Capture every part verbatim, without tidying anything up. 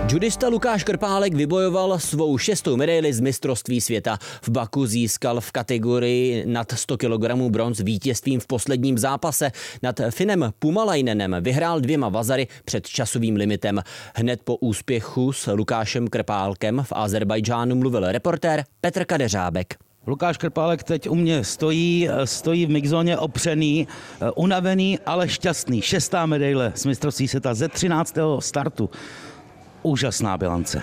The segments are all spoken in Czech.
Judista Lukáš Krpálek vybojoval svou šestou medaili z mistrovství světa. V Baku získal v kategorii nad sto kilogramů bronz vítězstvím v posledním zápase. Nad Finem Pumalainenem vyhrál dvěma vazary před časovým limitem. Hned po úspěchu s Lukášem Krpálkem v Azerbajdžánu mluvil reportér Petr Kadeřábek. Lukáš Krpálek teď u mě stojí, stojí v mixzóně opřený, unavený, ale šťastný. Šestá medaile z mistrovství světa ze třináctého startu. Úžasná bilance.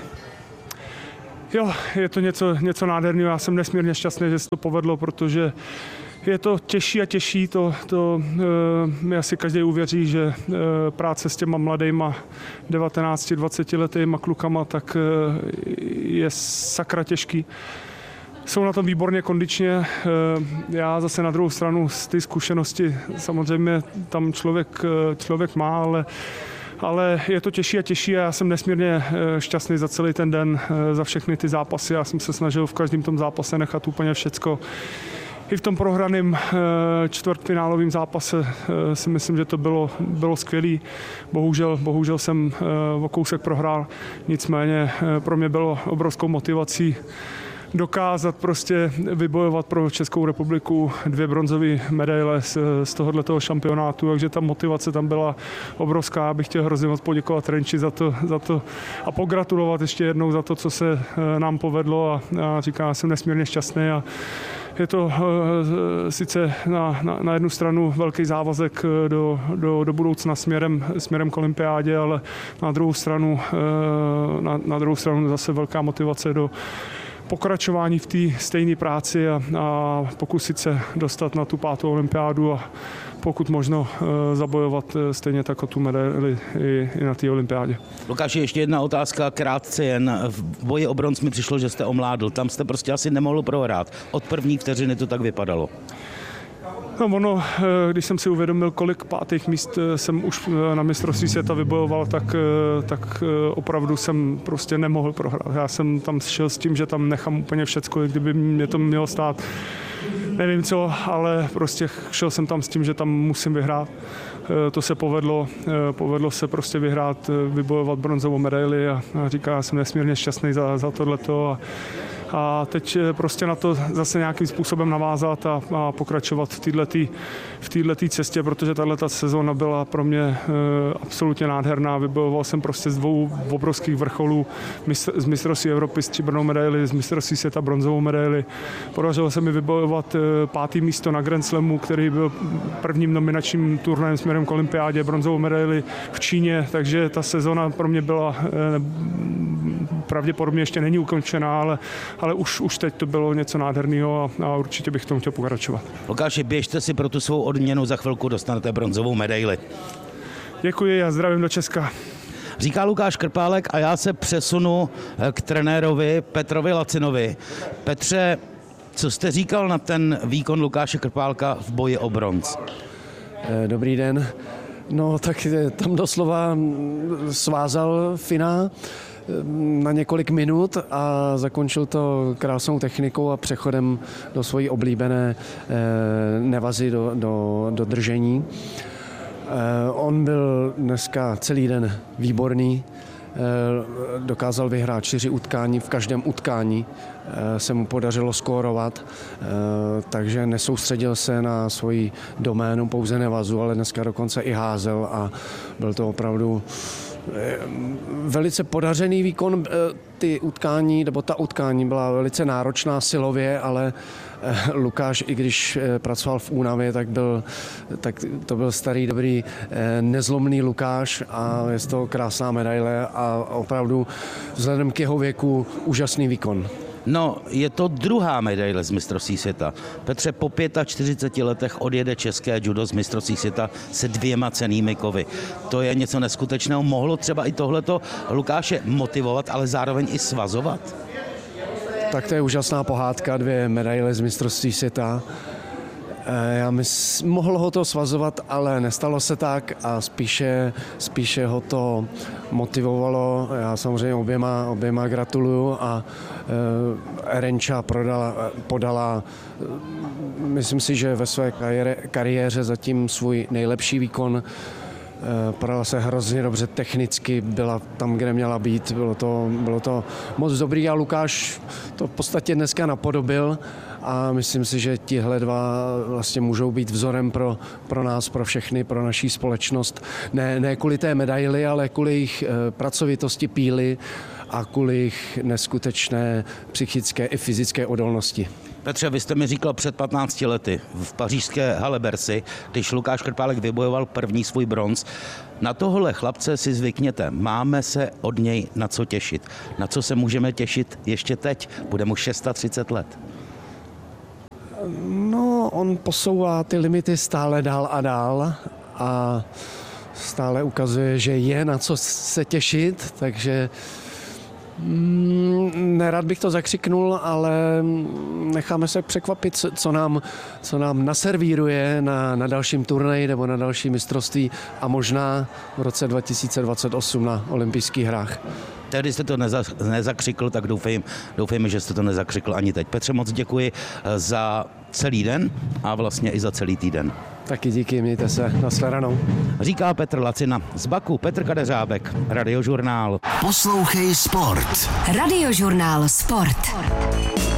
Jo, je to něco, něco nádherného. Já jsem nesmírně šťastný, že se to povedlo, protože je to těžší a těžší. To, to e, mi asi každý uvěří, že e, práce s těma mladýma devatenácti dvaceti letýma klukama tak e, je sakra těžký. Jsou na tom výborně kondičně. Já zase na druhou stranu z té zkušenosti samozřejmě tam člověk, člověk má, ale, ale je to těžší a těžší a já jsem nesmírně šťastný za celý ten den, za všechny ty zápasy. Já jsem se snažil v každém tom zápase nechat úplně všecko. I v tom prohraném čtvrtfinálovém zápase si myslím, že to bylo, bylo skvělé. Bohužel, bohužel jsem o kousek prohrál, nicméně pro mě bylo obrovskou motivací dokázat prostě vybojovat pro Českou republiku dvě bronzové medaile z, z tohoto šampionátu, takže ta motivace tam byla obrovská. Bych chtěl hrozně moc poděkovat Renči za to, za to a pogratulovat ještě jednou za to, co se nám povedlo a, a říkám, jsem nesmírně šťastný a je to uh, sice na, na, na jednu stranu velký závazek do, do, do budoucna směrem, směrem k olympiádě, ale na druhou stranu, uh, na, na druhou stranu zase velká motivace do pokračování v té stejné práci a, a pokusit se dostat na tu pátou olympiádu a pokud možno e, zabojovat e, stejně tak o tu medaili i, i na té olympiádě. Lukáši, ještě jedna otázka, krátce jen. V boji o bronz mi přišlo, že jste omládl. Tam jste prostě asi nemohl prohrát. Od první vteřiny to tak vypadalo. No ono, když jsem si uvědomil, kolik pátých míst jsem už na mistrovství světa vybojoval, tak, tak opravdu jsem prostě nemohl prohrát. Já jsem tam šel s tím, že tam nechám úplně všecko, kdyby mě to mělo stát, nevím co, ale prostě šel jsem tam s tím, že tam musím vyhrát. To se povedlo, povedlo se prostě vyhrát, vybojovat bronzovou medaili a, a říká, já jsem nesmírně šťastný za, za tohleto. A, A teď prostě na to zase nějakým způsobem navázat a, a pokračovat v této v této cestě, protože tato sezóna byla pro mě e, absolutně nádherná. Vybojoval jsem prostě z dvou obrovských vrcholů mistr, z mistrovství Evropy stříbrnou medaili, z mistrovství světa bronzovou medaili. Podařilo se mi vybojovat e, pátý místo na Grand Slamu, který byl prvním nominačním turnajem směrem k olympiádě, bronzovou medaili v Číně, takže ta sezóna pro mě byla e, pravděpodobně ještě není ukončená, ale, ale už, už teď to bylo něco nádherného a, a určitě bych tomu chtěl pokračovat. Lukáši, běžte si pro tu svou odměnu, za chvilku dostanete bronzovou medaili. Děkuji a zdravím do Česka. Říká Lukáš Krpálek a já se přesunu k trenérovi Petrovi Lacinovi. Petře, co jste říkal na ten výkon Lukáše Krpálka v boji o bronz? Dobrý den. No tak tam doslova svázal Fina na několik minut a zakončil to krásnou technikou a přechodem do svojí oblíbené nevazy do, do, do držení. On byl dneska celý den výborný, dokázal vyhrát čtyři utkání, v každém utkání se mu podařilo skórovat, takže nesoustředil se na svoji doménu pouze nevazu, ale dneska dokonce i házel a byl to opravdu velice podařený výkon. Ty utkání, nebo ta utkání byla velice náročná silově, ale Lukáš, i když pracoval v únavě, tak, byl, tak to byl starý, dobrý, nezlomný Lukáš a je to krásná medaile a opravdu vzhledem k jeho věku úžasný výkon. No, je to druhá medaile z mistrovství světa. Petře, po čtyřiceti pěti letech odjede české judo z mistrovství světa se dvěma cennými kovy. To je něco neskutečného. Mohlo třeba i tohleto Lukáše motivovat, ale zároveň i svazovat? Tak to je úžasná pohádka, dvě medaile z mistrovství světa. Já mysl, mohl ho to svazovat, ale nestalo se tak a spíše, spíše ho to motivovalo. Já samozřejmě oběma, oběma gratuluju a e, Renča prodala, podala, myslím si, že ve své kariéře, kariéře zatím svůj nejlepší výkon. Podala se hrozně dobře technicky, byla tam, kde měla být, bylo to, bylo to moc dobrý a Lukáš to v podstatě dneska napodobil a myslím si, že tihle dva vlastně můžou být vzorem pro, pro nás, pro všechny, pro naší společnost. Ne, ne kvůli té medaili, ale kvůli jejich pracovitosti, píly a kvůli jejich neskutečné psychické i fyzické odolnosti. Petře, vy jste mi říkal před patnácti lety v pařížské Halle Bercy, když Lukáš Krpálek vybojoval první svůj bronz. Na tohle chlapce si zvykněte. Máme se od něj na co těšit. Na co se můžeme těšit ještě teď? Bude mu třicet šest let. No, on posouvá ty limity stále dál a dál a stále ukazuje, že je na co se těšit, takže Mm, nerad bych to zakřiknul, ale necháme se překvapit, co nám, co nám naservíruje na, na dalším turnaji nebo na další mistrovství a možná v roce dva tisíce dvacet osm na olympijských hrách. Tehdy jste to neza, nezakřikl, tak doufejme, doufejme, že jste to nezakřikl ani teď. Petře, moc děkuji za celý den a vlastně i za celý týden. Taky díky, mějte se, nashledanou. Říká Petr Lacina. Z Baku Petr Kadeřábek, Radiožurnál. Poslouchej sport. Radiožurnál Sport.